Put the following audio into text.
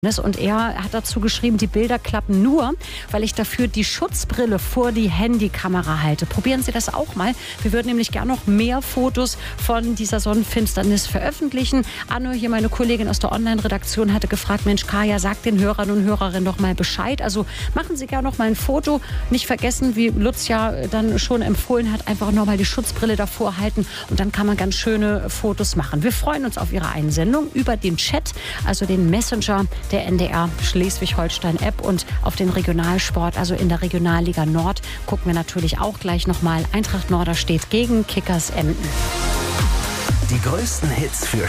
Und er hat dazu geschrieben, die Bilder klappen nur, weil ich dafür die Schutzbrille vor die Handykamera halte. Probieren Sie das auch mal. Wir würden nämlich gerne noch mehr Fotos von dieser Sonnenfinsternis veröffentlichen. Anne, hier meine Kollegin aus der Online-Redaktion, hatte gefragt, Mensch, Kaya, sag den Hörern und Hörerinnen doch mal Bescheid. Also machen Sie gerne noch mal ein Foto. Nicht vergessen, wie Lutz ja dann schon empfohlen hat, einfach noch mal die Schutzbrille davor halten und dann kann man ganz schöne Fotos machen. Wir freuen uns auf Ihre Einsendung über den Chat, also den Messenger der NDR Schleswig-Holstein-App und auf den Regionalsport, also in der Regionalliga Nord, gucken wir natürlich auch gleich nochmal. Eintracht Norderstedt gegen Kickers Emden. Die größten Hits für